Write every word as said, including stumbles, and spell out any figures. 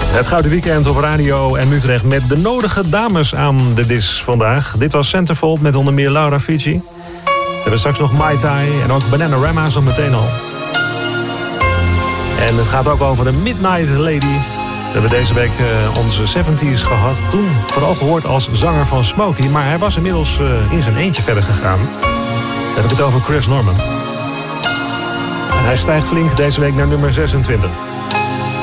Het Gouden Weekend op Radio en Utrecht met de nodige dames aan de dis vandaag. Dit was Centerfold met onder meer Laura Fiji. We hebben straks nog Mai Tai en ook Bananarama zo meteen al. En het gaat ook over de Midnight Lady. We hebben deze week uh, onze zeventies gehad. Toen vooral gehoord als zanger van Smokey. Maar hij was inmiddels uh, in zijn eentje verder gegaan. Dan heb ik het over Chris Norman. En hij stijgt flink deze week naar nummer zesentwintig.